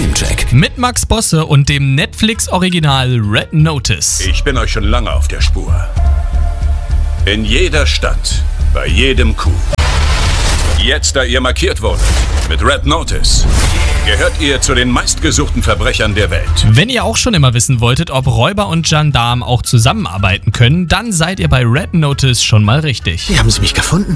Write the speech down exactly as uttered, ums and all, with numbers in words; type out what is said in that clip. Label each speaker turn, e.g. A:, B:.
A: Filmcheck
B: Mit Max Bosse und dem Netflix-Original Red Notice.
C: Ich bin euch schon lange auf der Spur. In jeder Stadt, bei jedem Coup. Jetzt, da ihr markiert wurdet, mit Red Notice, gehört ihr zu den meistgesuchten Verbrechern der Welt.
B: Wenn ihr auch schon immer wissen wolltet, ob Räuber und Gendarm auch zusammenarbeiten können, dann seid ihr bei Red Notice schon mal richtig.
A: Wie haben Sie mich gefunden?